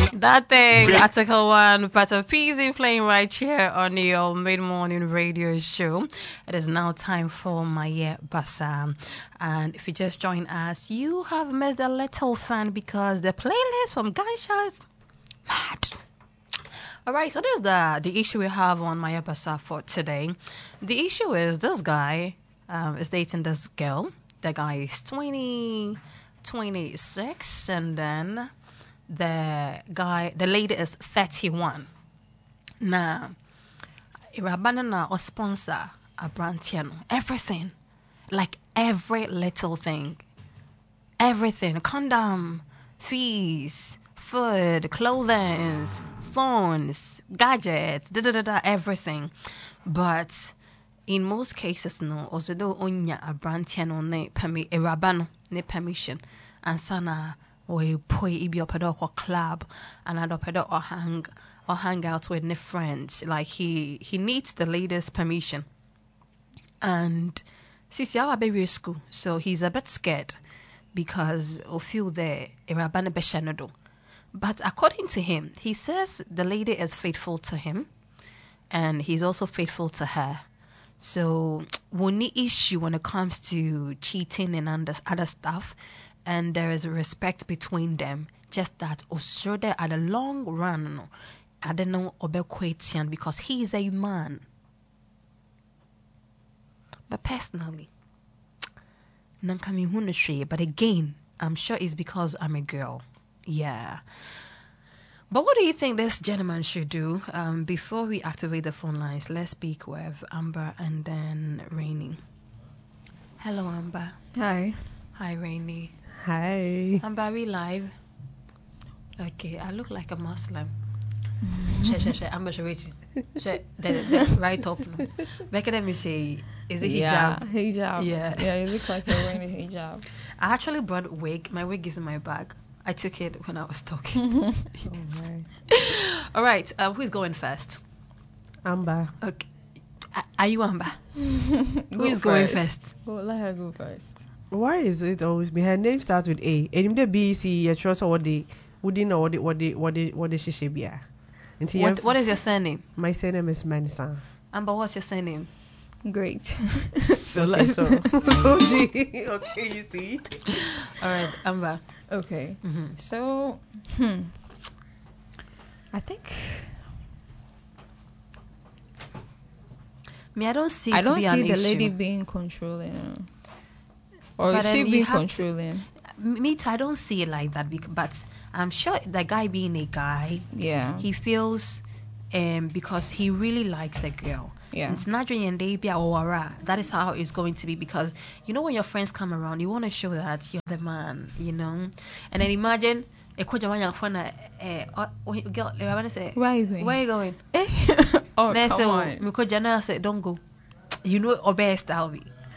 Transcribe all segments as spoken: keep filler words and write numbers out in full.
That thing, Article one, part of P Z playing right here on your mid-morning radio show. It is now time for Maya Basa. And if you just join us, you have missed a little fun because the playlist from Gunshots, mad. All right, so there's the, the issue we have on Maya Basa for today. The issue is this guy um, is dating this girl. The guy is twenty, twenty-six, and then the guy, the lady is thirty-one. Now, Irabanana or sponsor a brand, everything, like every little thing, everything, condom, fees, food, clothing, phones, gadgets, da da da da, everything. But in most cases, no, also do onya a brand no ne permi Irabano ne permission, and sana. We put ibi opedo or club and ad opedo or hang or hang out with new friends. Like he he needs the lady's permission. And sisi our baby is school, so he's a bit scared because of feel the irabane beshanodo. But according to him, he says the lady is faithful to him and he's also faithful to her. So when the issue when it comes to cheating and other stuff, and there is a respect between them. Just that, or sure, that at the long run, I don't know about Kwetian because he is a man. But personally, Nankami Hunashe, but again, I'm sure it's because I'm a girl. Yeah. But what do you think this gentleman should do? Um, before we activate the phone lines, let's speak with Amber and then Rainy. Hello, Amber. Hi. Hi, Rainy. Hi. I'm very live. Okay, I look like a Muslim. She, she, she, I'm Basharichi. She, the, the right up. No. Back let me say, is it yeah, hijab? Hijab. Yeah. Yeah, you look like you're wearing a hijab. I actually brought a wig. My wig is in my bag. I took it when I was talking. Yes. Oh, all right, uh, who's going first? Amber. Okay. Are you Amber? Who is going first? Well, let her go first. Why is it always me? Her name starts with A. And the B, C, you trust what they wouldn't know what they what they what they what they should be. What what is your surname? My surname is Mansa. Amber, what's your surname? Great. so okay, let's so so G. Okay, you see. All right, Amber. Okay. Mm-hmm. So, hmm. I think. Me, I don't see. I don't see the issue. lady being controlling. Or but is she being To, controlling? me too, I don't see it like that. Because, but I'm sure the guy being a guy, yeah, he feels um because he really likes the girl. Yeah, it's not and that is how it's going to be because you know when your friends come around, you want to show that you're the man, you know. And then imagine a coach of one friend, uh, girl, I want to say, where are you going? Where are you going? Oh, then come so, on. Because Jana said, don't go. You know, obey style.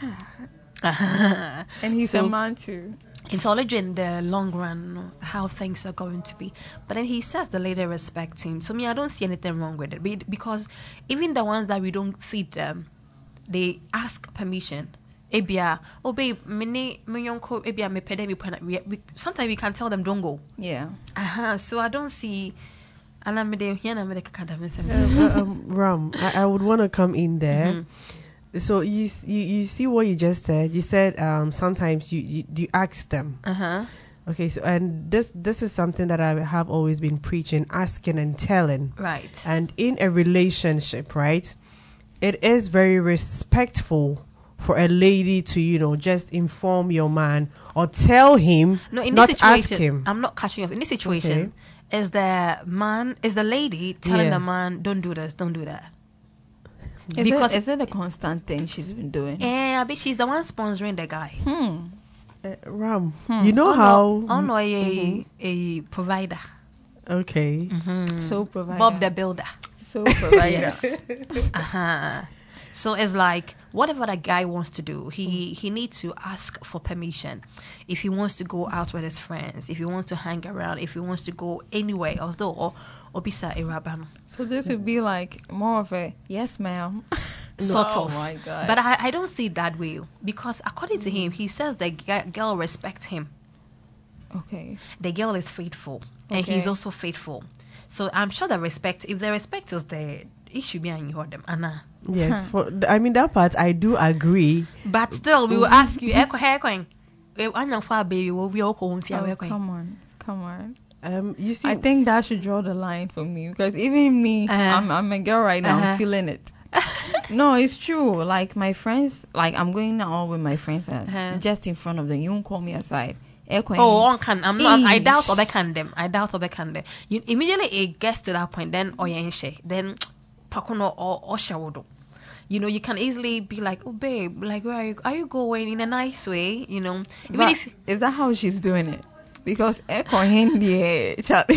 And he's so, a man too. It's already in the long run how things are going to be. But then he says the lady respects him. So me, I don't see anything wrong with it. Because even the ones that we don't feed them, they ask permission. Ebia, oh babe, me me yonko ebia me pede me sometimes we can tell them don't go. Yeah. Uh-huh. So I don't see. And I'm there here and I'm um, Ram, I, I would want to come in there. Mm-hmm. So you, you you see what you just said. You said um, sometimes you, you you ask them. Uh-huh. Okay, so and this this is something that I have always been preaching, asking and telling. Right. And in a relationship, right, it is very respectful for a lady to, you know, just inform your man or tell him, no, in not this ask him. I'm not catching up. In this situation, okay. is the man, is the lady telling yeah. the man, don't do this, don't do that. Is because it, is it a constant thing she's been doing? Yeah, but she's the one sponsoring the guy. Hmm. Uh, Ram, hmm. you know oh, how... No, oh, no, a, mm-hmm. a provider. Okay. Mm-hmm. So provider. Bob the builder. So provider. Yes. Uh-huh. So it's like, whatever the guy wants to do, he, he needs to ask for permission. If he wants to go out with his friends, if he wants to hang around, if he wants to go anywhere else, though, or Obisa Irabano. So this would be like more of a, yes, ma'am. Sort oh of. Oh, my God. But I, I don't see it that way. Because according to him, he says the g- girl respects him. Okay. The girl is faithful. and Okay. he's also faithful. So I'm sure that respect, if the respect is there, it should be on you them, Anna. Yes, for I mean that part I do agree. But still, we will ask you, Eko Hekwen. I'm not far, baby. We'll be all home. Oh, come on, come on. Um, you see, I think that should draw the line for me because even me, Uh-huh. I'm, I'm a girl right now. Uh-huh. I'm feeling it. No, it's true. Like my friends, like I'm going out with my friends, uh, Uh-huh. just in front of them. You won't call me aside. Eko, Oh, on can I'm not. I doubt Eesh. or can them. I doubt or can them. You immediately it gets to that point. Then oyenche. Then pakono or or shawodo. You know, you can easily be like, oh babe, like where are you? Are you going in a nice way? You know, even But if is that how she's doing it? Because Eko Hindi, Charlie.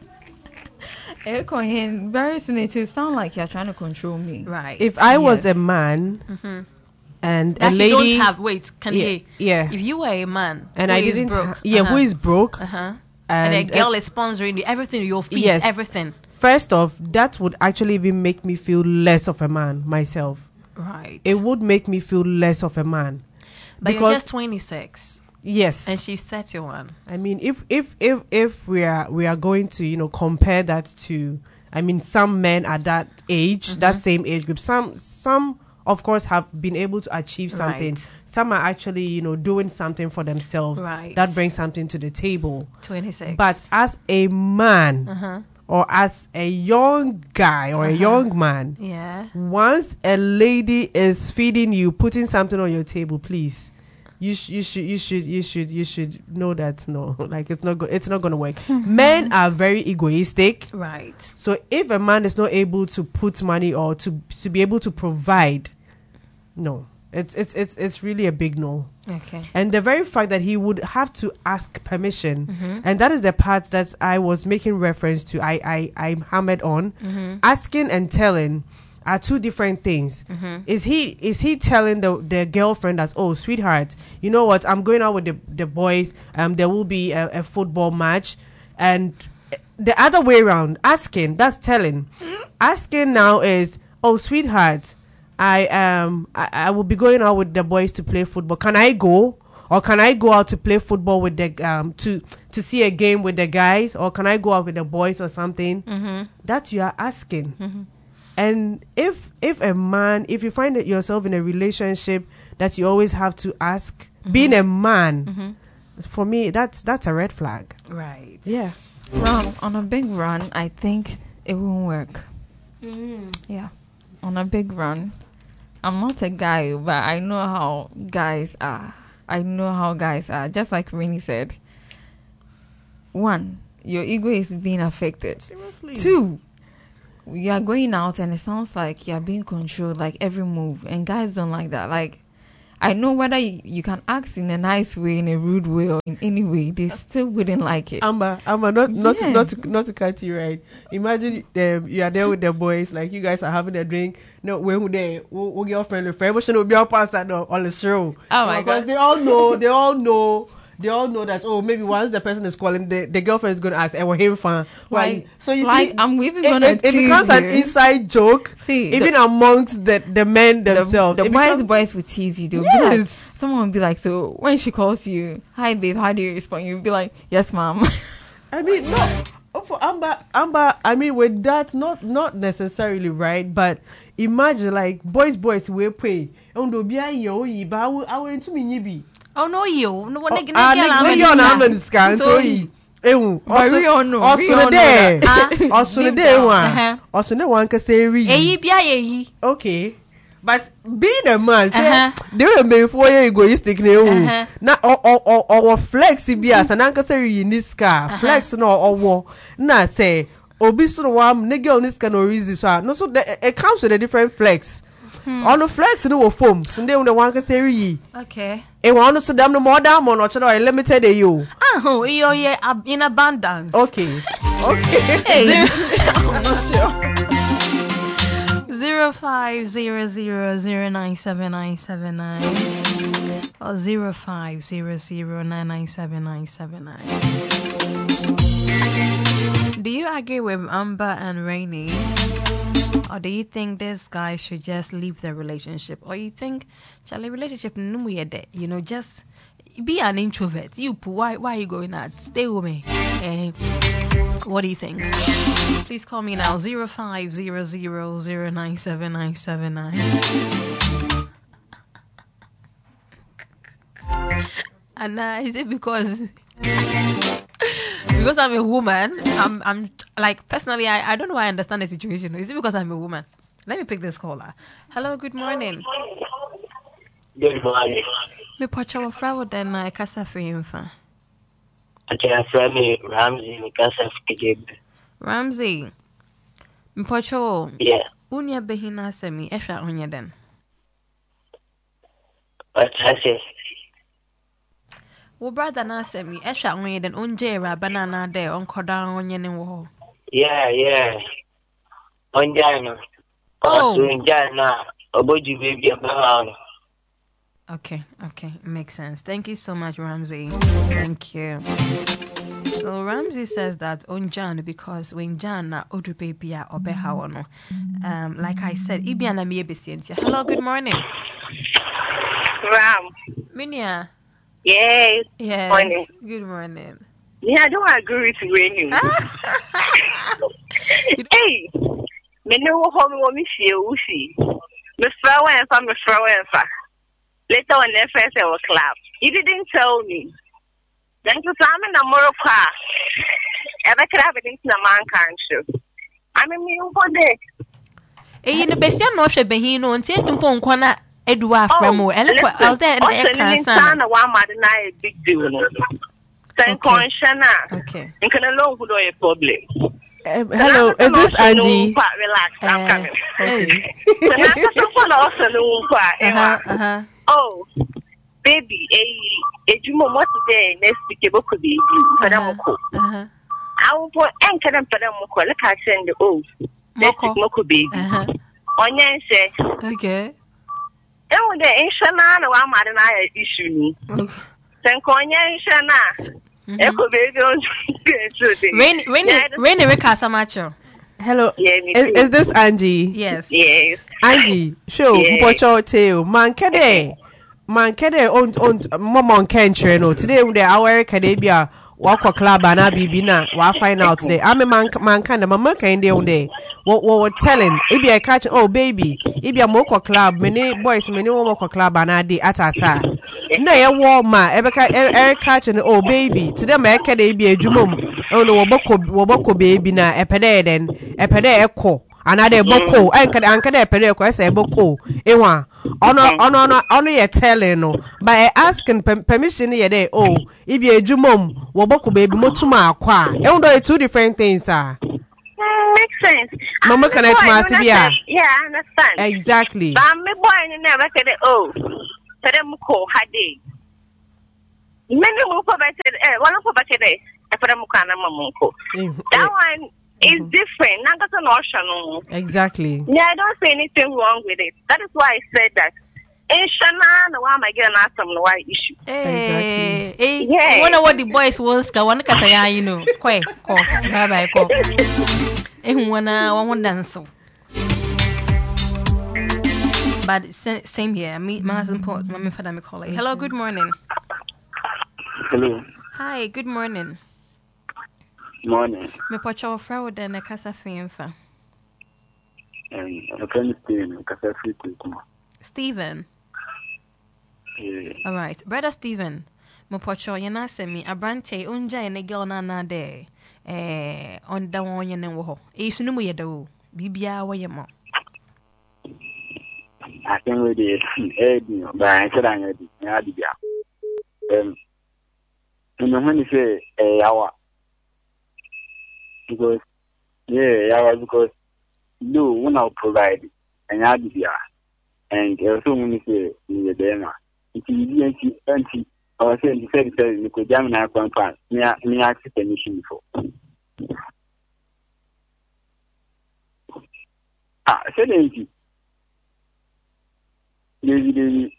Eko Hindi, very soon it will sound like you're trying to control me. right. if I was Yes. a man Mhm. and that a you lady, don't have wait, can yeah, you? yeah, If you were a man and who I is didn't, broke, ha- yeah, uh-huh, who is broke, uh-huh, and, and, a girl uh, is sponsoring you, everything, your fees, Yes. everything. first off, that would actually even make me feel less of a man myself. Right. It would make me feel less of a man. but you're because- just twenty-six Yes, and she's thirty-one. I mean, if if if if we are we are going to you know compare that to, I mean, some men at that age, that same age group, some some of course have been able to achieve something. Right. Some are actually you know doing something for themselves Right. that brings something to the table. twenty-six. But as a man uh-huh. or as a young guy or a Uh-huh. young man, Yeah. once a lady is feeding you, putting something on your table, please, you sh- you should you should you should you should know that no, like it's not go- it's not going to work. Men are very egoistic. Right. So if a man is not able to put money or to to be able to provide, no, it's it's it's it's really a big no. Okay. And the very fact that he would have to ask permission, Mhm. and that is the part that I was making reference to. I I I hammered on. Mhm. Asking and telling are two different things. Mhm. Is he is he telling the the girlfriend that, oh sweetheart, you know what, I'm going out with the the boys. Um, there will be a, a football match, and the other way around. Asking, that's telling. Asking now is, oh sweetheart, I um I, I will be going out with the boys to play football. Can I go? Or can I go out to play football with the um to to see a game with the guys? Or can I go out with the boys or something? Mhm. That you are asking. Mhm. And if if a man, if you find it yourself in a relationship that you always have to ask, being a man, Mhm. for me that's that's a red flag. Right. Yeah. Run on a big run, I think it won't work. Yeah, on a big run. I'm not a guy, but I know how guys are. I know how guys are. Just like Rini said. One, your ego is being affected. Seriously. Two, you are going out and it sounds like you're being controlled, like every move. And guys don't like that. Like, I know whether you, you can act in a nice way, in a rude way, or in any way, they still wouldn't like it. Amber, Amber, not not Yeah. not to, not to cut you right. Imagine um, you are there with the boys, like you guys are having a drink. No, when they will get friendly friend, but will be our pastor on the show. Oh my Because God. they all know, they all know. They all know that, oh, maybe once the person is calling, the, the girlfriend is going to ask, "I want him fan." Right. So you Like, see, I'm even it, gonna it, it tease becomes an you. inside joke, See, even the- amongst the, the men themselves. The, the It boys, becomes- boys will tease you. They'll be like, Yes. someone will be like, so when she calls you, hi babe, how do you respond? You'll be like, yes, mom. I mean, no. Oh, for Amber, Amber. I mean, with that, not not necessarily right, but imagine like boys, boys will pay. And do be a yo, but I will, I will into me be. Oh no, you no one. Ah, nigga, you on Amber scan so he. Ewu. But we all know, we Also all know there. that. Also Deep there down. one. Uh-huh. Also there one can say read. Eyi bia yeyi. Okay. But being a man, Uh-huh. they were made for you egoistic. Uh-huh. Na or or or or flex be as an anchor say in this car. Flex no or war. Na say obi so one nigga on this can no reason so no so the, it comes with a different flex. On the flex no will foam. So they the one can say re. Okay. E want to them no more down on or limited a you. Ah, oh, you yeah in abundance. Okay. Okay. I'm not sure. Zero five zero zero zero nine seven nine seven nine or zero five zero zero nine nine seven nine seven nine. Do you agree with Amber and Rainy? Or do you think this guy should just leave the relationship? Or you think, Charlie, relationship, you know, just be an introvert. You, why, why are you going out? Stay with me. Uh, what do you think? Please call me now. Zero five zero zero zero nine seven nine seven nine. And uh, is it because because I'm a woman? I'm I'm like personally, I, I don't know why I understand the situation. Is it because I'm a woman? Let me pick this caller. Hello, good morning. Good morning. Me pocha wa fra wodan na kasa frimfa. Acha fra me Ramsey me kasa fikebe. Ramsey. Me pocha. Yeah. Unya behina semi ehwa onye den. What I say? Wo brother na semi ehwa onye den onje ra banana de onkoda onye ne wo. Yeah, yeah. Onjana. Oh. Onjana. Oboji baby about. Okay, okay, makes sense. Thank you so much, Ramsey. Thank you. So Ramsey says that on Jan because when Jan na odu baby ya obeha no. Um, like I said, Ibiana mi ebesientia. Hello, good morning. Ram. Minia. Yes. Yes. Morning. Good morning. Yeah, I don't agree with Rainy. Hey, me know how me want me feel. See, me throw and fa, me throw and fa. Later on, the first our club. You didn't tell me. Then to some in a Morocco. Ever club it into a man country. I mean, me for day. Eh, in the best no she be no until to pon kwana Edwa fremo. Eleko out there in the cancer. One mad na a big deal. Then consciana. Okay. You can alone who do a problem. Um, hello, is this Angie? Relax, I'm coming. Hey. Uh-huh, uh-huh. Oh, baby, a a jumo what today next week a book baby, Padamoko. Uh-huh. I will put anchor and Padamoko, like I send the old next week Moko baby. Uh-huh. Onion say, Okay. then with the Inshana, one mad and I issue me. Then Konya Inshana. Echo baby on Rain, rain, rain, Rika macho. Hello, Yeah, me is, too. is this Angie? Yes. Yes. Angie, show Yeah. Mpocho tell man kede man kede on on mama on country no today we our kadebia wakwa club ana bibi na wa find out today I'm a man man kind of mama kind dey on there what what telling if you catch oh baby if you moko club many boys many moko club ana dey atasa na ye wo ma e be catch oh baby today ma kede bi adwumom oh no wo boko wo boko baby na epede den epede ekọ another boko anka anka dey pere ko say boko ehwa ono ono ono ono ye telling no by asking permission ye dey oh if you adwumom wo boko baby motuma akwa ehun do two different things ah Makes sense. Mama can I ask you? Yeah, I understand. Exactly. But me boy never said oh Padamoko hade. Many moko better eh one of better eh Padamoko na mamunko. That one is different. Not that's an option. Exactly. Yeah, I don't see anything wrong with it. That is why I said that. In Shana, no one might get an answer on why issue. Hey, hey, Yeah. you wonder what the boys was ka one kasa ya you know. Kwe, ko, bye bye ko. Eh, wana one dance. But sa- same here. Me, my husband, my father, me call it. Hello, good morning. Hello. Hi, good morning. Morning. Me pocha wa fra wodan na kasa fimfa. Um, I'm trying to stay in Casa Free. Steven. Yeah. All right, brother Steven. Me pocha yana semi abrante unja ene girl na na de. Eh, on da won yene wo ho. E sunu mu yeda wo. Bibia wo ye mo. I think we did. Eh, but I said I had it. I did it. Um, you know when you say eh, hour, because yeah, hour because you will not provide and I did it. And also when you say you the it is empty, empty. Or say you said that you could jam na kwampa. Me me ask permission for. Ah, said empty. David, David.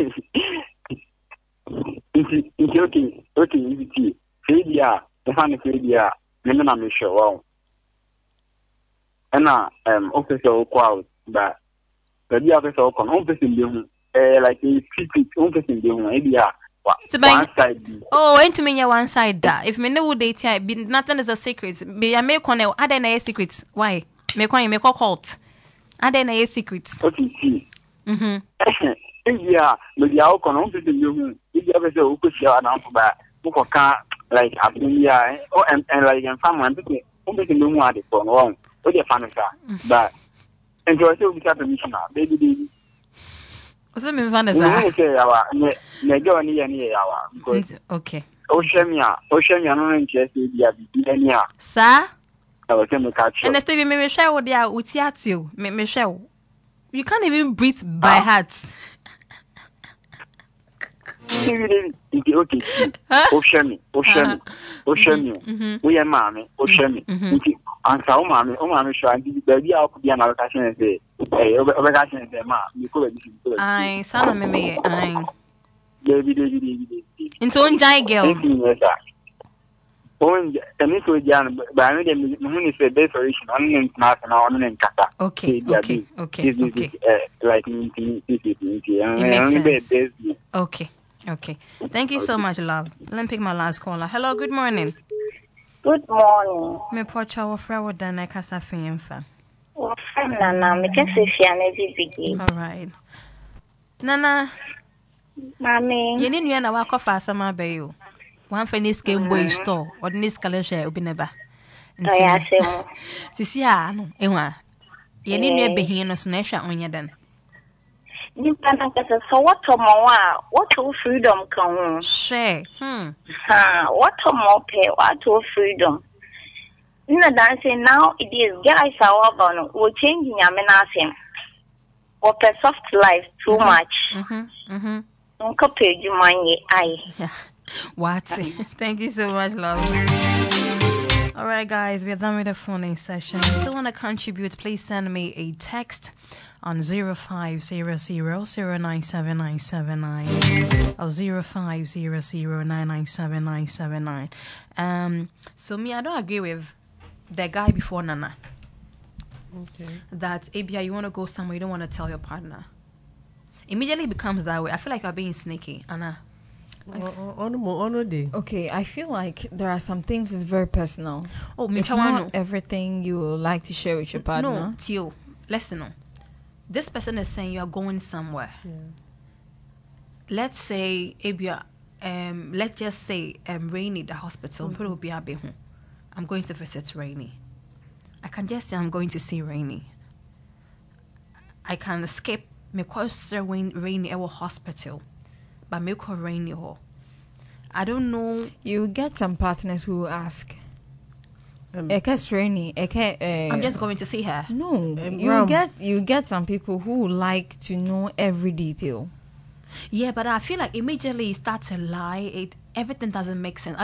It's okay, okay, it's failure. The hand failure. Me na me sure. Wow. And now, um, officer will call, but the officer will come. Officer in the eh, like a street, officer in the home. Maybe ah, Wa- It's about- one side bi. Oh, ain't to me one side that. If me know date here, be nothing is a secret. Be I make one I don't know secret. Why? Make one make a cult. I don't know secret. Okay, see. Mhm. If ya me dia o kono mpe de hu. If ya be say o ko sia na mpo ba. Mo ko ka like abunya oh and and like and farm one be o be de hu ade for no one. O de fa no sa. But and you say we have permission na baby baby. What's the mean van We is that? say yawa ne ne jo ni ya ni yawa. Because Okay. o shemia, o shemia no interest bi ya bi ni a. Sir? I was saying me catch. And still me me share with ya with you. Me me share. You can't even breathe by heart. Nti okay. O shemi, o shemi, o shemi. We are mama, o shemi. Nti ansa o mama, o mama sho andi baby a ko bia na ka shen say, eh o be ka shen say ma, mi ko be bi. Ai, sana me me ai. Baby baby baby. Into on giant girl. On emi so jan ba mi de mi hu ni say best solution on ni international on ni nkata. Okay, okay, okay, This is okay. uh, like nti this is nti. It makes sense. Best. Okay. Okay. Thank you so much, love. Let me pick my last caller. Hello, good morning. Good morning. Me pocha wo fra wo dan na kasa finfa. Well, Nana, me can say she and every big. All right. Nana, Mommy. ye ni nua na wa kofa asama be yo. One for this Game Boy store or this color share obi never. I ask him. Sisi a no enwa. Ye ni nua behin no so na ehwa onya dan. You can say so what more? What to freedom can? Share. Hmm. Ha, what more pay? What to freedom? No, dancing now it is guys are over. We're changing your menacing. What a soft life too much. Mhm. Mhm. Uncle pay you money. I. Yeah. What? Thank you so much, love. All right, guys, we're done with the phoning session. If you still want to contribute, please send me a text on zero five zero zero zero nine seven nine seven nine or zero five zero zero nine nine seven nine seven nine. Um, so me, I don't agree with the guy before Nana. Okay. That A B I, you want to go somewhere, you don't want to tell your partner. Immediately becomes that way. I feel like you're being sneaky, Anna. On on day. Okay, I feel like there are some things that's very personal. Oh, me It's tell one, not everything you would like to share with your partner. No, Tio, listen. No. This person is saying you are going somewhere. Yeah. Let's say, Abia, um, let's just say, um, Rainy, the hospital. Mm-hmm. I'm going to visit Rainy. I can just say I'm going to see Rainy. I can skip me call Rainy at hospital, but me call Rainy ho. I don't know. You get some partners who will ask. Um, Eke Rainy, Eke. Uh, I'm just going to see her. No, Um, you Ram. get you get some people who like to know every detail. Yeah, but I feel like immediately you start to lie. It everything doesn't make sense. I